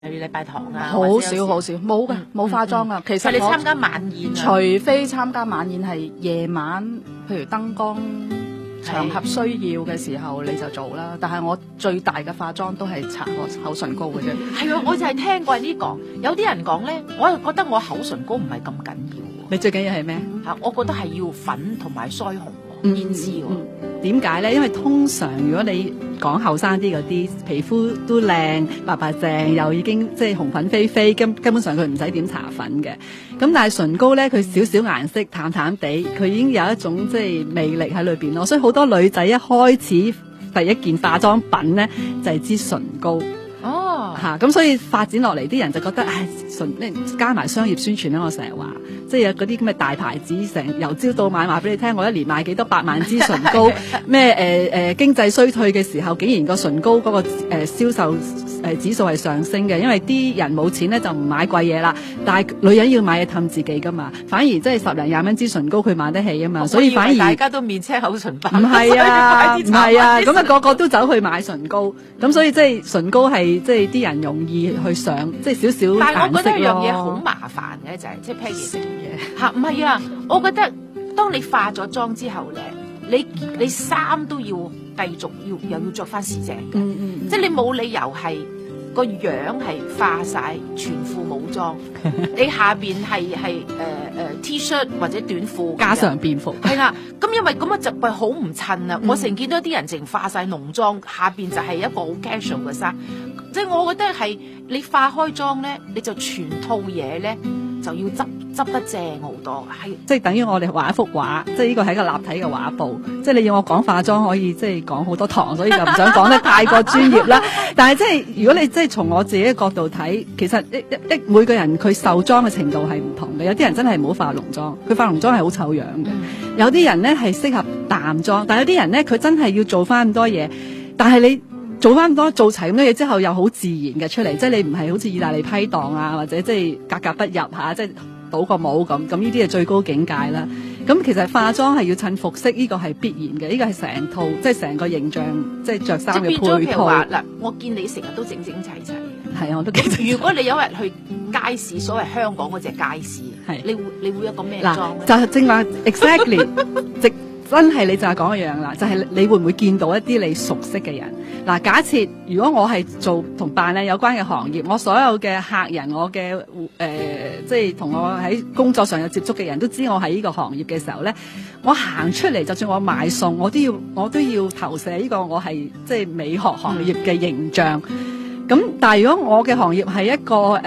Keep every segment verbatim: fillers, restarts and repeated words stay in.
例如禮拜堂啊， 好少好少，冇嘅，冇化妝噶。其實你參加晚宴， 除非參加晚宴係夜晚，譬如燈光場合需要嘅時候你就做啦。但係我最大嘅化妝都係搽個口唇膏嘅啫。 係啊，我就係聽過呢講，有啲人講咧，我又覺得我口唇膏唔係咁緊要。 你最緊要係咩？ 嚇，我覺得係要粉同埋腮紅。胭脂喎， 點解咧？因為通常如果你講後生啲嗰啲皮膚都靚白白淨，又已經即係紅粉飛飛，根根本上佢唔使點搽粉嘅。咁但係唇膏咧，佢少少顏色淡淡地，佢已經有一種即係魅力喺裏邊咯。所以好多女仔一開始第一件化妝品咧就係支唇膏。 哦， 嚇咁、啊、所以發展落嚟，啲人就覺得唉，唇咧加埋商業宣傳咧，我成日話，即係有嗰啲咁嘅大牌子，成由朝到晚話俾你聽，我一年賣幾多百萬支唇膏，咩誒誒經濟衰退嘅時候，竟然個唇膏嗰、那個誒、呃、銷售誒、呃、指數係上升嘅，因為啲人冇錢咧就唔買貴嘢啦，但係女人要買嘢氹自己噶嘛，反而即係十零廿蚊支唇膏佢買得起啊嘛，所以反而大家都面青口唇白， 唔係啊，唔係啊，咁啊個個都走去買唇膏，咁所以即係唇膏係。即係啲人容易去上，即係少少顏色咯。 但係我覺得一樣嘢好麻煩嘅就係、是，即係譬如食嘢嚇，唔係啊！我覺得當你化咗妝之後咧，你你衫都要繼續要又要着翻時正嘅， 嗯嗯嗯、 即係你冇理由係個樣係化晒全副武裝，你下邊係係誒誒 T 恤或者短褲加上便服， 係啦。咁因為咁啊就係好唔襯啊！我成見到啲人淨化晒濃妝，下邊就係一個好 casual 嘅衫。即係我覺得係你化開妝咧，你就全套嘢咧就要執執得正好多，係即係等於我哋畫一幅畫，即係呢個係一個立體嘅畫布。即係你要我講化妝可以即係講好多堂，所以就唔想講得太過專業啦。但係即係如果你即係從我自己嘅角度睇，其實一一一每個人佢受妝嘅程度係唔同嘅。有啲人真係唔好化濃妝，佢化濃妝係好醜樣嘅。嗯、有啲人咧係適合淡妝，但係有啲人咧佢真係要做翻咁多嘢，但係你。做翻咁多做齊咁多嘢之後，又好自然嘅出嚟，即係你唔係好似意大利批檔啊，或者即係格格不入嚇，即係倒個帽咁，咁呢啲係最高境界啦。咁其實化妝係要襯服飾，呢個係必然嘅，呢個係成套即係成個形象，即係着衫嘅配套。 嗱，我見你成日都整整齊齊嘅， 係啊，我都幾。 如果你有日去街市，所謂香港嗰隻街市，係你會你會一個咩妝咧？ 就係正話 exactly 直。真係你就係講一樣啦，就係、是、你會唔會見到一啲你熟悉嘅人？嗱，假設如果我係做同扮靚有關嘅行業，我所有嘅客人，我嘅誒、呃，即係同我喺工作上有接觸嘅人都知我喺呢個行業嘅時候咧，我行出嚟，就算我賣餸，我都要我都要投射呢個我係即係美學行業嘅形象。咁、嗯、但係如果我嘅行業係一個誒誒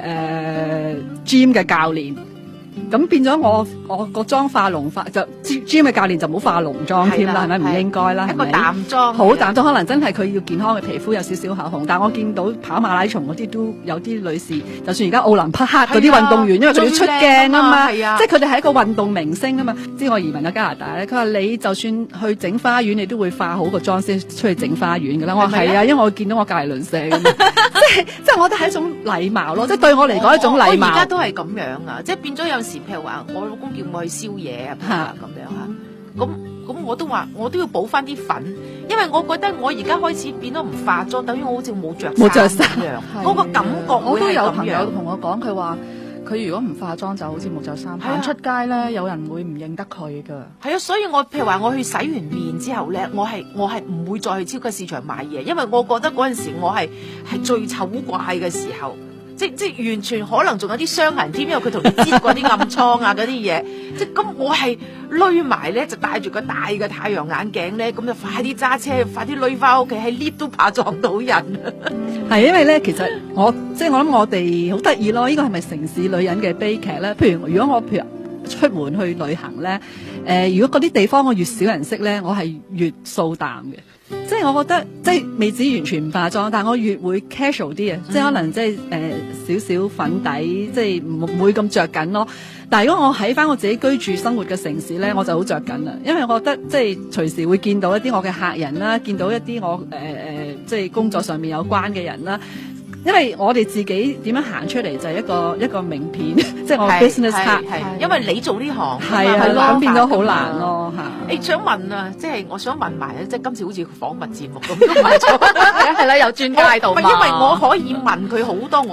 gym 嘅教練。咁變咗我我個妝化濃化就 gym 嘅教練就唔好化濃妝添啦，係咪唔應該啦？ 一個淡妝， 好淡妝，可能真係佢要健康嘅皮膚有少少口紅。但係我見到跑馬拉松嗰啲都有啲女士，就算而家奧林匹克嗰啲運動員，因為佢要出鏡啊嘛，即係佢哋係一個運動明星啊嘛。知我移民咗加拿大咧，佢話你就算去整花園，你都會化好個妝先出去整花園㗎啦。我話係啊，因為我見到我隔離鄰舍咁，即係即係我覺得係一種禮貌咯，即係對我嚟講一種禮貌。 我而家都係咁樣啊，即係變咗有時。譬如話，我老公叫我去宵夜啊，咁樣嚇，咁咁我都話，我都要補翻啲粉，因為我覺得我而家開始變咗唔化妝，等於我好似冇着冇着衫一樣，嗰個感覺會係咁樣。 我都有朋友同我講，佢話佢如果唔化妝就好似冇着衫，行出街咧有人會唔認得佢㗎。 係啊，所以我譬如話我去洗完面之後咧，我係我係唔會再去超級市場買嘢，因為我覺得嗰陣時我係係最醜怪嘅時候。即即完全可能仲有啲傷痕添，因為佢同你擠過啲暗瘡啊嗰啲嘢。即咁我係攏埋咧，就戴住個大嘅太陽眼鏡咧，咁就快啲揸車，快啲攏翻屋企，喺 lift 都怕撞到人。 係因為咧，其實我即我諗我哋好得意咯。呢個係咪城市女人嘅悲劇咧？譬如如果我譬如出門去旅行咧，誒、呃，如果嗰啲地方我越少人識咧，我係越素淡嘅。即係我覺得，即係未至於完全唔化妝，但係我越會 casual 啲啊，嗯、即係可能即係誒少少粉底，即係唔唔會咁着緊咯。但係如果我喺翻我自己居住生活嘅城市咧，我就好着緊啦，因為我覺得即係隨時會見到一啲我嘅客人啦，見到一啲我誒誒、呃、即係工作上面有關嘅人啦。因為我哋自己點樣行出嚟就係一個一個名片，即係我 business card， 因為你做呢行係啊，咁變咗好難咯嚇。 誒想問啊，即係我想問埋咧，即係今次好似訪問節目咁，都唔係做係啦，有專家喺度嘛。 唔係因為我可以問佢好多。